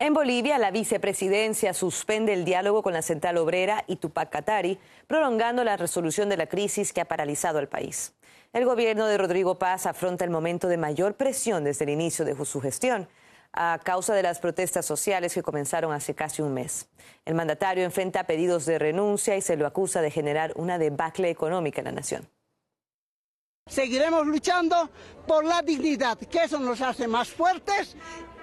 En Bolivia, la vicepresidencia suspende el diálogo con la Central Obrera y Tupac Katari, prolongando la resolución de la crisis que ha paralizado al país. El gobierno de Rodrigo Paz afronta el momento de mayor presión desde el inicio de su gestión, a causa de las protestas sociales que comenzaron hace casi un mes. El mandatario enfrenta pedidos de renuncia y se lo acusa de generar una debacle económica en la nación. Seguiremos luchando por la dignidad, que eso nos hace más fuertes